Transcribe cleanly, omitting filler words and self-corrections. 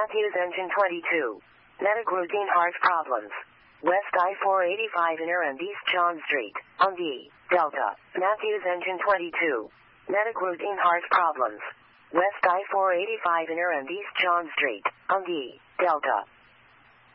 Matthews engine 22. Medic routine heart problems. West I-485 inner and East John Street, on D, Delta. Matthews engine 22. Medic routine heart problems. West I-485 inner and East John Street, on D, Delta.